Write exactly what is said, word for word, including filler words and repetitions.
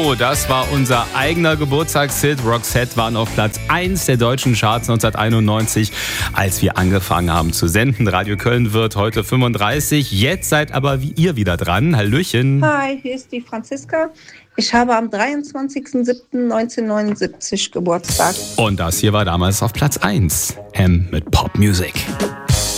So, das war unser eigener Geburtstagshit. Roxette waren auf Platz eins der deutschen Charts neunzehnhunderteinundneunzig, als wir angefangen haben zu senden. Radio Köln wird heute fünfunddreißig. Jetzt seid aber ihr wieder dran. Hallöchen. Hi, hier ist die Franziska. Ich habe am dreiundzwanzigsten siebten neunzehnhundertneunundsiebzig Geburtstag. Und das hier war damals auf Platz eins. M mit Pop Music.